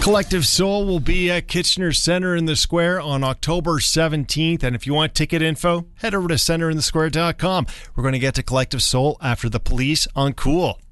Collective Soul will be at Kitchener Center in the Square on October 17th. And if you want ticket info, head over to centerinthesquare.com. We're going to get to Collective Soul after The Police on Cool.